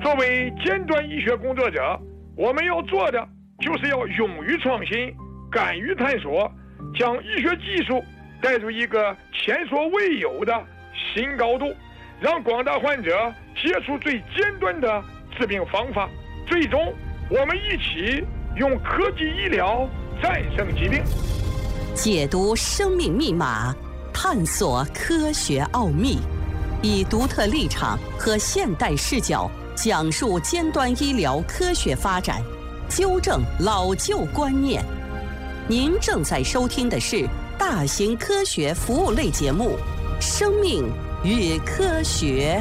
作为尖端医学工作者，我们要做的就是要勇于创新，敢于探索，将医学技术带入一个前所未有的新高度，让广大患者接触最尖端的治病方法。最终，我们一起用科技医疗战胜疾病。 解读生命密码，探索科学奥秘，以独特立场和现代视角讲述尖端医疗科学发展，纠正老旧观念。您正在收听的是大型科学服务类节目《生命与科学》。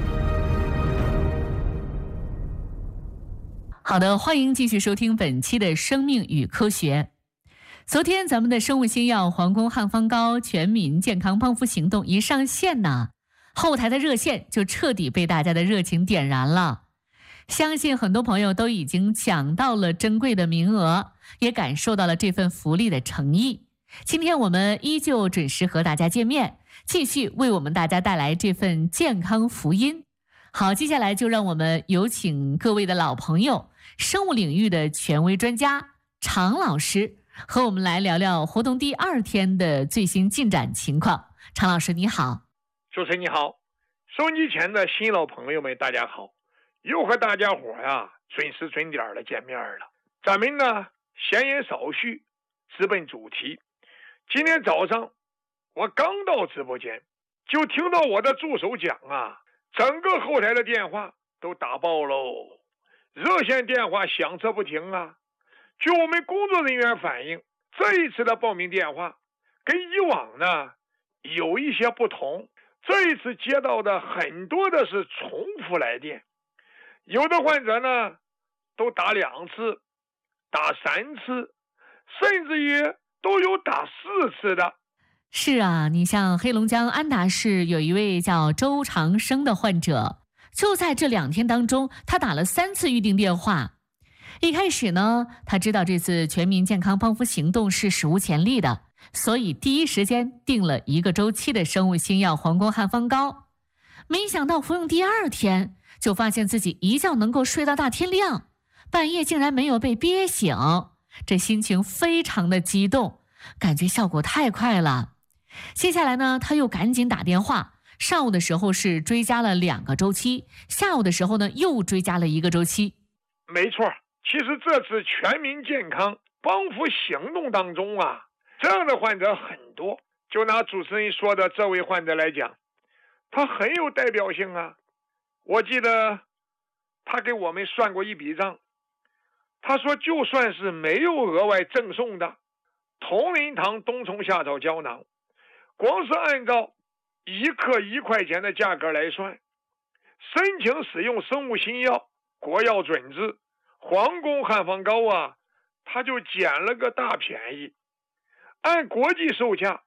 好的，欢迎继续收听本期的《生命与科学》。昨天咱们的生物新药皇宫汉方膏全民健康帮扶行动一上线呢，后台的热线就彻底被大家的热情点燃了。相信很多朋友都已经抢到了珍贵的名额，也感受到了这份福利的诚意。今天我们依旧准时和大家见面，继续为我们大家带来这份健康福音。好，接下来就让我们有请各位的老朋友，生物领域的权威专家常老师，和我们来聊聊活动第2天的最新进展情况。常老师你好。 主持人你好，收音机前的新老朋友们大家好，又和大家伙准时准点的见面了。咱们呢闲言少叙，直奔主题。今天早上我刚到直播间，就听到我的助手讲整个后台的电话都打爆喽，热线电话响彻不停啊。据我们工作人员反映，这一次的报名电话跟以往呢有一些不同，这一次接到的很多的是重复来电，有的患者呢都打2次、打3次，甚至于都有打4次的。 是啊，你像黑龙江安达市有一位叫周长生的患者，就在这2天当中，他打了3次预订电话。一开始呢，他知道这次全民健康帮扶行动是史无前例的，所以第一时间订了1个周期的生物新药皇宫汉方膏。没想到服用第2天，就发现自己一觉能够睡到大天亮，半夜竟然没有被憋醒，这心情非常的激动，感觉效果太快了。接下来呢，他又赶紧打电话，上午的时候是追加了2个周期，下午的时候呢又追加了1个周期。 没错，其实这次全民健康帮扶行动当中这样的患者很多。就拿主持人说的这位患者来讲，他很有代表性我记得他给我们算过一笔账，他说就算是没有额外赠送的同仁堂冬虫夏草胶囊，光是按照1克1块钱的价格来算，申请使用生物新药国药准字皇宫汉方膏他就捡了个大便宜。按国际售价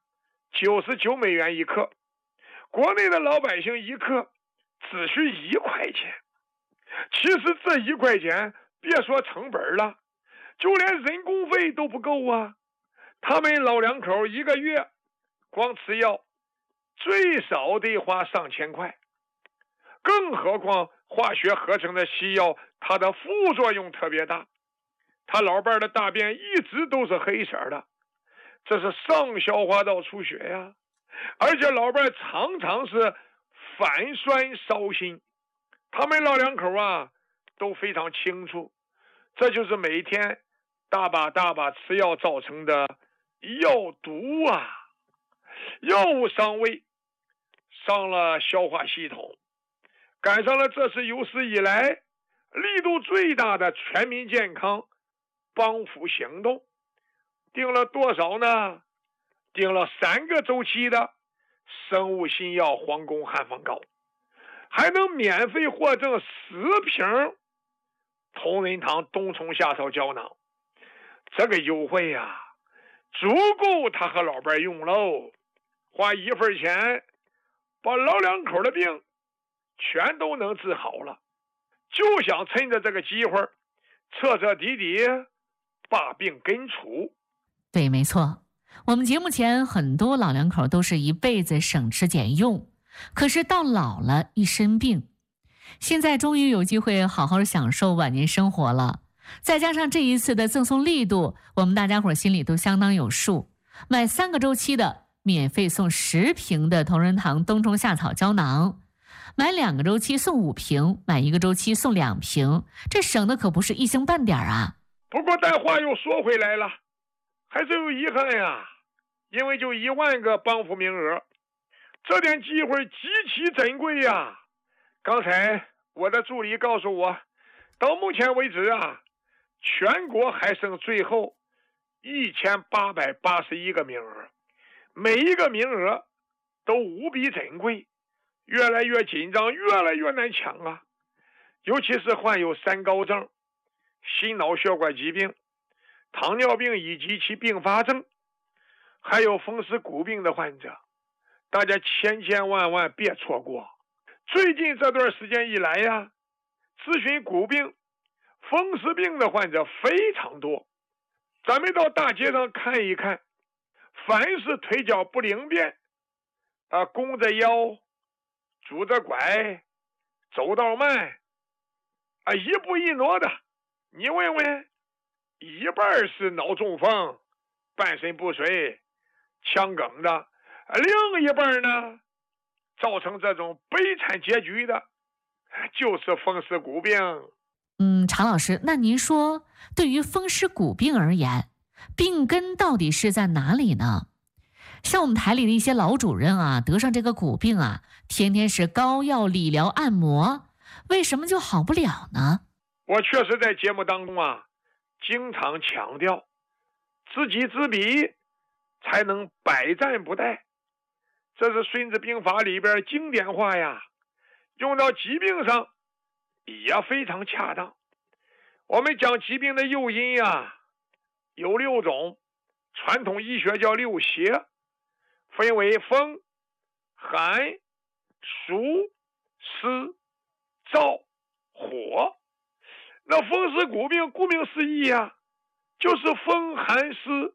99美元1克，国内的老百姓1克只需1块钱。其实这1块钱别说成本了，就连人工费都不够他们老两口1个月光吃药最少得花上千块，更何况化学合成的西药，它的副作用特别大。他老伴的大便一直都是黑色的，这是上消化道出血而且老伴常常是反酸烧心。他们老两口都非常清楚，这就是每天大把大把吃药造成的药毒药物伤胃，伤了消化系统，赶上了这是有史以来力度最大的全民健康帮扶行动。订了多少呢？订了3个周期的生物新药皇宫汉方膏，还能免费获赠10瓶同仁堂冬虫夏草胶囊。这个优惠足够他和老伴用喽，花1份钱把老两口的病全都能治好了。就想趁着这个机会彻彻底底把病根除。 对，没错，我们节目前很多老两口都是一辈子省吃俭用，可是到老了一生病， 现在终于有机会好好享受晚年生活了。再加上这一次的赠送力度，我们大家伙心里都相当有数。买3个周期的，免费送10瓶的同仁堂冬虫夏草胶囊；买2个周期送5瓶，买1个周期送2瓶，这省的可不是一星半点啊。 不过但话又说回来了，还是有遗憾呀，因为就1万个帮扶名额，这点机会极其珍贵呀。刚才我的助理告诉我，到目前为止啊，全国还剩最后1881个名额，每一个名额都无比珍贵，越来越紧张，越来越难抢啊。尤其是患有3高症、心脑血管疾病、糖尿病以及其并发症，还有风湿骨病的患者，大家千万别错过。最近这段时间以来呀，咨询骨病、风湿病的患者非常多，咱们到大街上看一看，凡是腿脚不灵便弓着腰、拄着拐、走道慢一步一挪的，你问问，一半是脑中风、半身不遂、腔梗的，另一半呢，造成这种悲惨结局的就是风湿骨病。 常老师，那您说对于风湿骨病而言，病根到底是在哪里呢？像我们台里的一些老主任啊，得上这个骨病啊，天天是膏药、理疗、按摩，为什么就好不了呢？ 我确实在节目当中啊，经常强调，知己知彼，才能百战不殆。这是孙子兵法里边经典话呀，用到疾病上也非常恰当。我们讲疾病的诱因呀，有6种，传统医学叫6邪，分为风、寒、暑、湿、燥、火。那风湿骨病顾名思义呀，就是风寒湿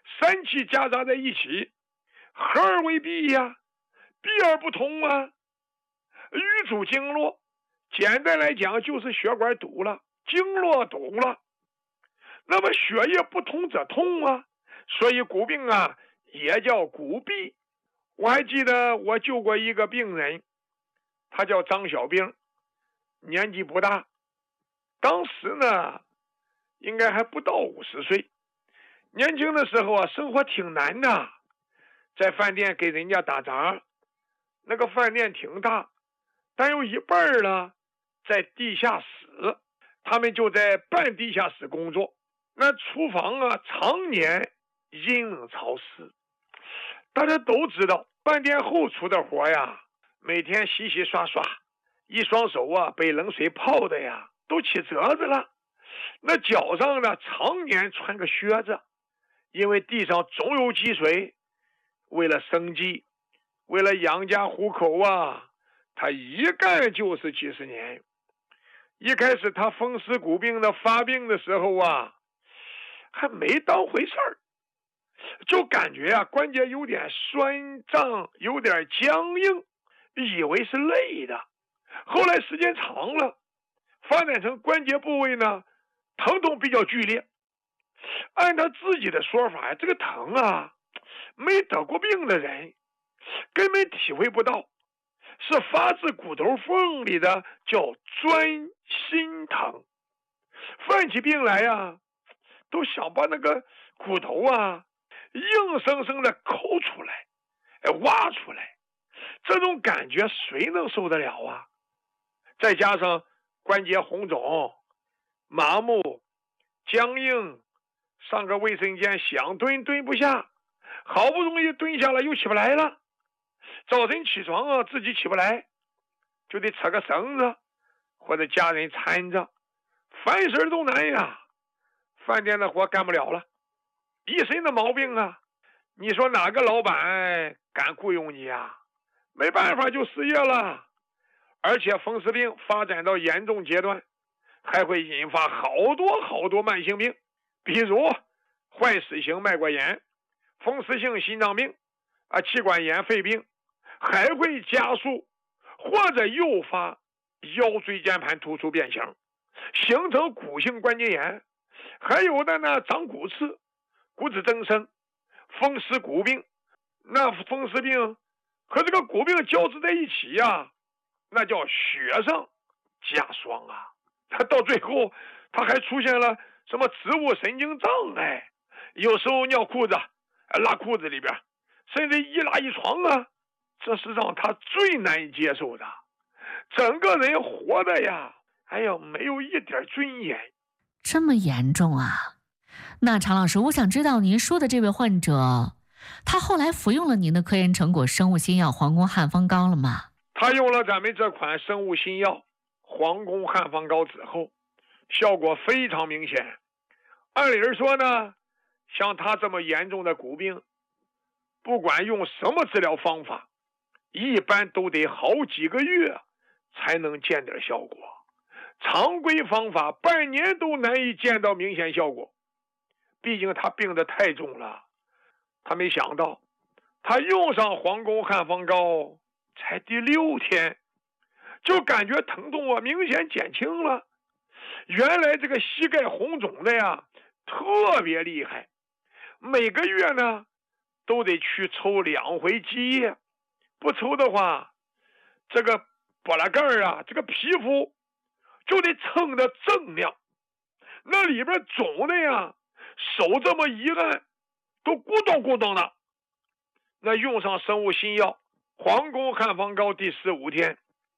3气夹杂在一起，合而为弊呀，避而不通啊。瘀阻经络，简单来讲就是血管堵了，经络堵了，那么血液不通则痛啊，所以骨病啊也叫骨痹。我还记得我救过一个病人，他叫张小兵，年纪不大，当时呢应该还不到50岁。年轻的时候啊，生活挺难的，在饭店给人家打杂，那个饭店挺大，但有一半呢在地下室，他们就在半地下室工作。那厨房啊常年阴冷潮湿，大家都知道饭店后厨的活呀，每天洗洗刷刷，一双手啊被冷水泡的呀都起褶子了。那脚上呢常年穿个靴子，因为地上总有积水。为了生计，为了养家糊口啊，他一干就是几十年。一开始他风湿骨病的发病的时候啊，还没当回事儿，就感觉啊关节有点酸胀，有点僵硬，以为是累的。后来时间长了，发展成关节部位呢疼痛比较剧烈。按他自己的说法呀，这个疼啊，没得过病的人根本体会不到，是发自骨头缝里的，叫钻心疼。犯起病来啊，都想把那个骨头啊硬生生的抠出来，挖出来，这种感觉谁能受得了啊？再加上关节红肿、麻木、僵硬，上个卫生间想蹲蹲不下，好不容易蹲下了又起不来了。早晨起床啊自己起不来，就得扯个绳子或者家人搀着，凡事都难呀。饭店的活干不了了，一身的毛病啊，你说哪个老板敢雇佣你啊？没办法就失业了。而且风湿病发展到严重阶段，还会引发好多慢性病，比如坏死性脉管炎、风湿性心脏病气管炎、肺病，还会加速或者诱发腰椎间盘突出变形，形成骨性关节炎，还有的呢长骨刺、骨质增生、风湿骨病。那风湿病和这个骨病交织在一起呀，那叫雪上加霜啊。他到最后他还出现了什么植物神经障碍，有时候尿裤子拉裤子里边，甚至一拉一床啊，这是让他最难接受的。整个人活的呀，哎呀，没有一点尊严。 这么严重啊？那常老师，我想知道您说的这位患者，他后来服用了您的科研成果生物新药皇宫汉方膏了吗？ 他用了咱们这款生物新药皇宫汉方膏之后，效果非常明显。按理说呢，像他这么严重的骨病，不管用什么治疗方法，一般都得好几个月才能见点效果，常规方法半年都难以见到明显效果。毕竟他病得太重了，他没想到他用上皇宫汉方膏才第6天，就感觉疼痛明显减轻了。原来这个膝盖红肿的呀特别厉害，每个月呢都得去抽2回积液，不抽的话，这个脖拉盖啊，这个皮肤就得蹭的锃亮，那里边肿的呀，手这么一按都咕咚咕咚的。那用上生物新药皇宫汉方膏第15天，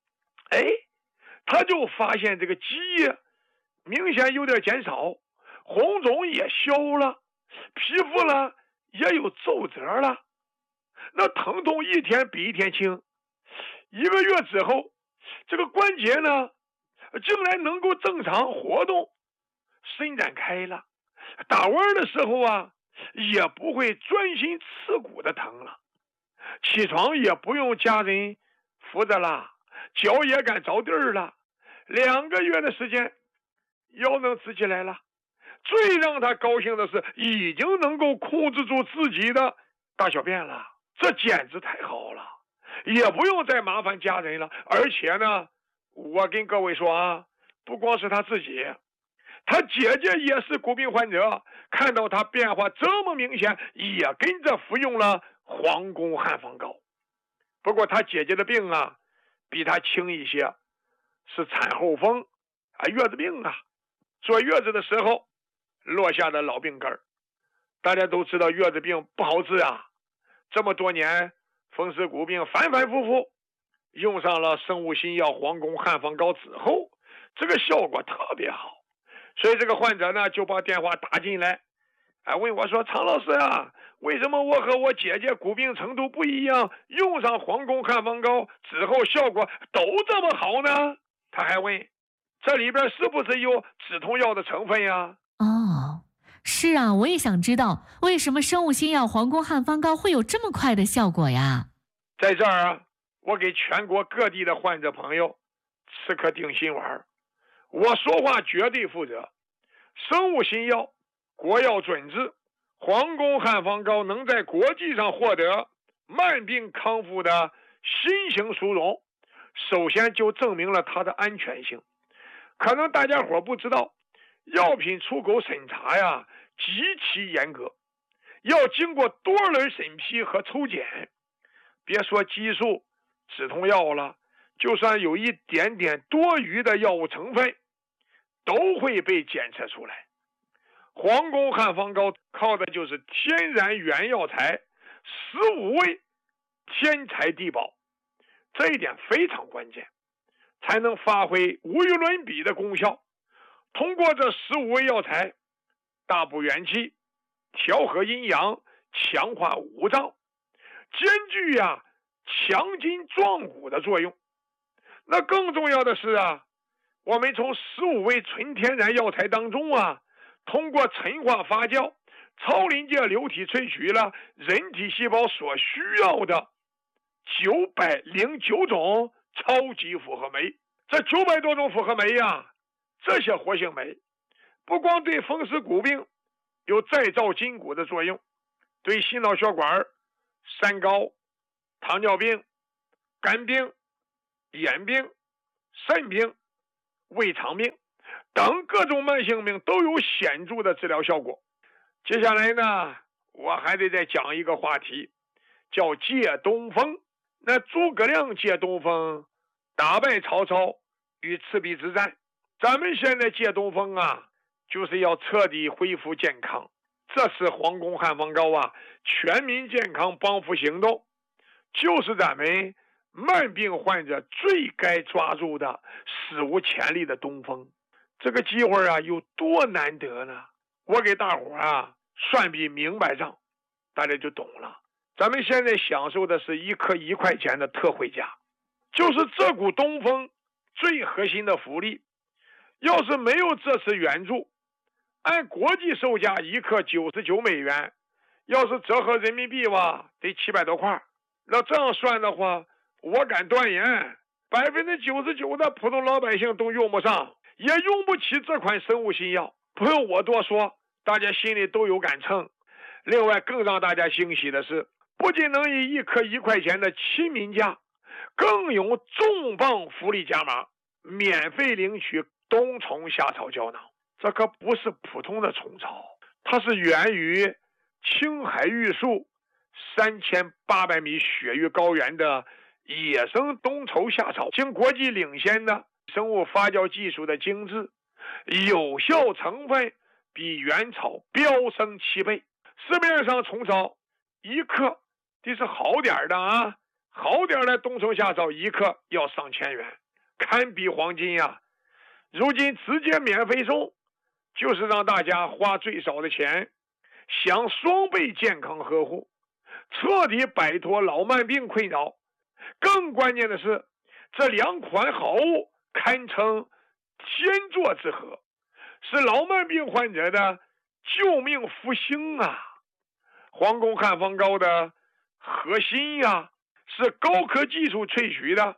他就发现这个积液明显有点减少，红肿也消了，皮肤呢也有皱褶了，那疼痛一天比一天轻。1个月之后，这个关节呢竟然能够正常活动，伸展开了，打弯的时候啊也不会钻心刺骨的疼了，起床也不用家人扶着了，脚也敢着地儿了。2个月的时间，腰能直起来了。最让他高兴的是，已经能够控制住自己的大小便了，这简直太好了，也不用再麻烦家人了。而且呢，我跟各位说啊，不光是他自己，他姐姐也是骨病患者，看到他变化这么明显，也跟着服用了皇宫汉方膏。不过他姐姐的病啊比他轻一些，是产后风月子病啊，坐月子的时候落下的老病根儿。大家都知道月子病不好治啊，这么多年风湿骨病反反复复，用上了生物新药皇宫汉方膏之后，这个效果特别好。所以这个患者呢就把电话打进来，问我说，常老师啊，为什么我和我姐姐骨病程度不一样，用上皇宫汉方膏之后效果都这么好呢？他还问，这里边是不是有止痛药的成分呀？ 哦，是啊，我也想知道为什么生物新药皇宫汉方膏会有这么快的效果呀？ 在这儿啊，我给全国各地的患者朋友吃颗定心丸，我说话绝对负责。生物新药国药准字皇宫汉方膏能在国际上获得慢病康复的新型殊荣，首先就证明了它的安全性。可能大家伙不知道，药品出口审查呀极其严格，要经过多轮审批和抽检。别说激素、止痛药了，就算有一点点多余的药物成分，都会被检测出来。皇宫汉方膏靠的就是天然原药材15味天才地宝，这一点非常关键，才能发挥无与伦比的功效。通过这15味药材，大补元气，调和阴阳，强化五脏，兼具强筋壮骨的作用。那更重要的是我们从15味纯天然药材当中通过陈化发酵、超临界流体萃取了人体细胞所需要的909种超级复合酶。这900多种复合酶这些活性酶不光对风湿骨病有再造筋骨的作用，对心脑血管、三高、糖尿病、肝病、眼病、 肾病、胃肠病等各种慢性病都有显著的治疗效果。接下来呢，我还得再讲一个话题，叫借东风。那诸葛亮借东风，打败曹操与赤壁之战。咱们现在借东风啊，就是要彻底恢复健康。这是皇宫汉方膏啊全民健康帮扶行动，就是咱们慢病患者最该抓住的史无前例的东风。这个机会啊有多难得呢？我给大伙啊算笔明白账，大家就懂了。咱们现在享受的是1克1块钱的特惠价，就是这股东风最核心的福利。要是没有这次援助，按国际售价1克99美元，要是折合人民币吧，得700多块。那这样算的话，我敢断言，99%的普通老百姓都用不上，也用不起这款生物新药。不用我多说，大家心里都有杆秤。另外，更让大家欣喜的是，不仅能以1克1块钱的亲民价，更有重磅福利加码，免费领取冬虫夏草胶囊。这可不是普通的虫草，它是源于青海玉树3800米雪域高原的野生冬虫夏草，经国际领先的生物发酵技术的精致，有效成分比原草飙升7倍。市面上虫草1克这是好点的啊，好点的冬虫夏草1克要上千元，堪比黄金呀。如今直接免费送，就是让大家花最少的钱，享双倍健康呵护，彻底摆脱老慢病困扰。更关键的是，这2款好物堪称天作之合，是老慢病患者的救命福星啊！皇宫汉方膏的核心呀，是高科技术萃取的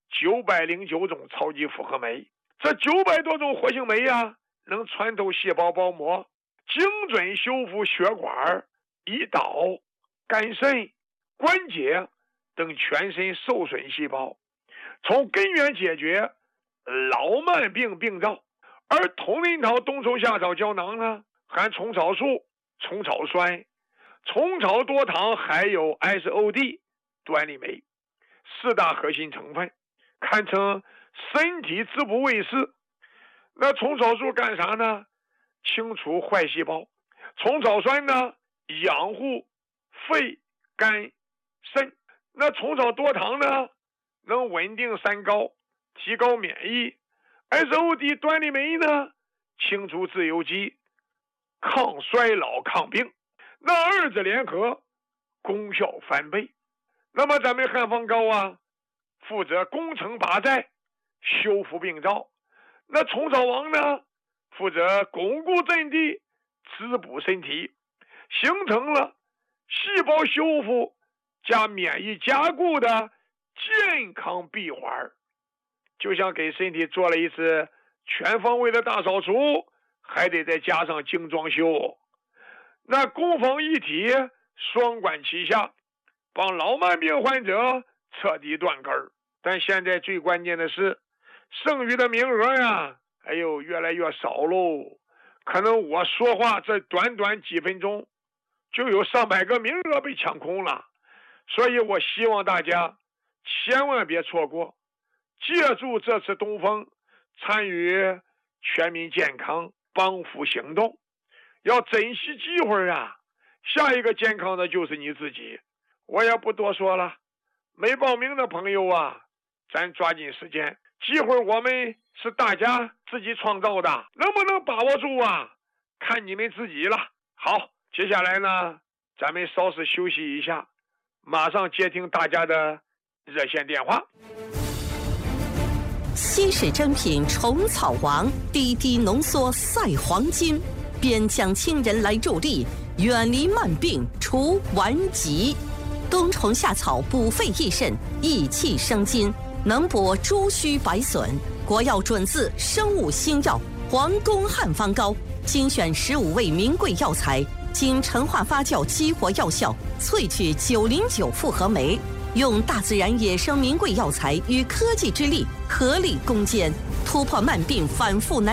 909种超级复合酶。这900多种活性酶呀，能穿透细胞包膜，精准修复血管、胰岛、肝肾、关节等全身受损细胞，从根源解决老慢病病灶。而同仁堂冬虫夏草胶囊呢，含虫草素、虫草酸、虫草多糖，还有 SOD 端粒酶4大核心成分，堪称身体织布卫士。那虫草素干啥呢？清除坏细胞。虫草酸呢，养护肺、肝、肾。那虫草多糖呢，能稳定三高，提高免疫。SOD 端粒酶呢，清除自由基，抗衰老抗病。那2者联合，功效翻倍。那么咱们汉方膏啊，负责攻城拔寨，修复病灶。那虫草王呢，负责巩固阵地，滋补身体，形成了细胞修复加免疫加固的健康闭环，就像给身体做了一次全方位的大扫除，还得再加上精装修。那攻防一体，双管齐下，帮老慢病患者彻底断根儿。但现在最关键的是，剩余的名额呀，越来越少喽。可能我说话这短短几分钟，就有上百个名额被抢空了。所以我希望大家千万别错过，借助这次东风，参与全民健康帮扶行动，要珍惜机会啊！下一个健康的就是你自己。我也不多说了，没报名的朋友啊，咱抓紧时间，机会我们是大家自己创造的，能不能把握住啊？看你们自己了。好，接下来呢，咱们稍事休息一下，马上接听大家的热线电话。 稀世珍品虫草王，滴滴浓缩赛黄金，边疆亲人来助力，远离慢病除顽疾。冬虫夏草补肺益肾，益气生津，能补诸虚百损。国药准字生物新药皇宫汉方膏，精选15味名贵药材，经陈化发酵激活药效，萃取909复合酶， 用大自然野生名贵药材与科技之力合力攻坚，突破慢病反复难